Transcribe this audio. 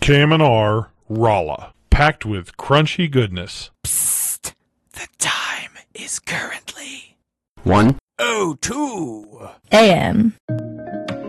KMNR Rolla, packed with crunchy goodness. Psst! The time is currently 1:02 a.m.